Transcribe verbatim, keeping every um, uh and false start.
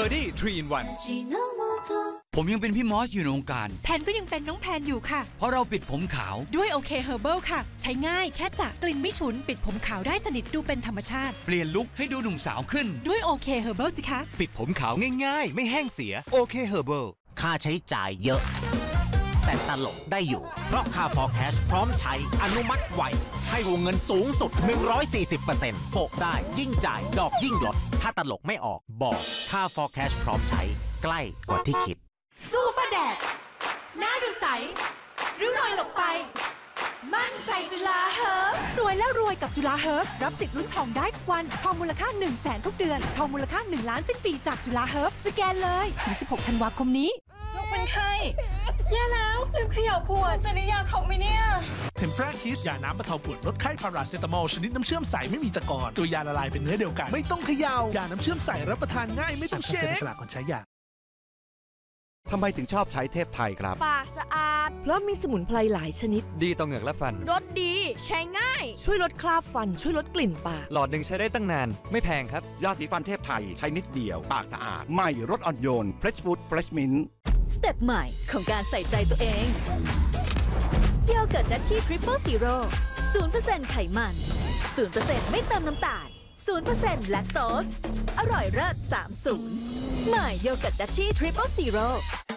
Birdie ทรี in วันผมยังเป็นพี่มอสอยู่ในวงการแพนก็ยังเป็นน้องแพนอยู่ค่ะเพราะเราปิดผมขาวด้วยโอเคเฮอร์เบิลค่ะใช้ง่ายแค่สระกลิ่นไม่ฉุนปิดผมขาวได้สนิทดูเป็นธรรมชาติเปลี่ยนลุคให้ดูหนุ่มสาวขึ้นด้วยโอเคเฮอร์เบิลสิคะปิดผมขาวง่ายๆไม่แห้งเสียโอเคเฮอร์เบิลค่าใช้จ่ายเยอะแต่ตลกได้อยู่เพราะค่า Forecast พร้อมใช้อนุมัติไวให้วงเงินสูงสุด หนึ่งร้อยสี่สิบเปอร์เซ็นต์ โปะได้ยิ่งจ่ายดอกยิ่งลดถ้าตลกไม่ออกบอกค่า Forecast พร้อมใช้ใกล้กว่าที่คิดสู้ฟ้าแดดหน้าดูใสริ้วรอยหลบไปมั่นใจจุฬาเฮิร์บสวยแล้วรวยกับจุฬาเฮิร์บรับสิทธิ์ลุ้นทองได้ทุกวันทองมูลค่า หนึ่งแสน ทุกเดือนทองมูลค่า หนึ่ง ล้านสิ้นปีจากจุฬาเฮิร์บสแกนเลยถึงสิบหกธันวาคมนี้ลูกเป็นไข้แย่แล้วลืมเขย่าขวดจะได้ยาครบไหมเนี่ยเทมเพราคิสยาน้ำบรรเทาปวดลดไข้พาราเซตามอลชนิดน้ำเชื่อมใสไม่มีตะกอนตัวยาละลายเป็นเนื้อเดียวกันไม่ต้องเขย่ายาน้ำเชื่อมใสรับประทานง่ายไม่ต้องเช็คฉลากก่อนใช้ยาทำไมถึงชอบใช้เทพไทยครับปากสะอาดเพราะมีสมุนไพรหลายชนิดดีต่อเหงือกและฟันรสดีใช้ง่ายช่วยลดคราบฟันช่วยลดกลิ่นปากหลอดหนึ่งใช้ได้ตั้งนานไม่แพงครับยาสีฟันเทพไทยใช้นิดเดียวปากสะอาดใหม่รสอ่อนโยน Fresh Food Fresh Mint สเต็ปใหม่ของการใส่ใจตัวเองโยเกิร์ตดัชชี่ทริปเปิลซีโร่ ศูนย์เปอร์เซ็นต์ ไขมัน ศูนย์เปอร์เซ็นต์ ไม่เติมน้ำตาล ศูนย์เปอร์เซ็นต์ แลคโตสอร่อยเลิศสามสิบใหม่โยเกิร์ตดัชชี่ทริปเปิลซีโร่